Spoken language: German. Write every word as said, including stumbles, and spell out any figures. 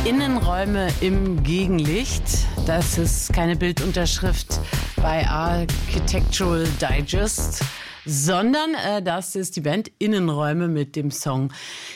Innenräume im Gegenlicht. Das ist keine Bildunterschrift bei Architectural Digest, sondern äh, das ist die Band Innenräume mit dem Song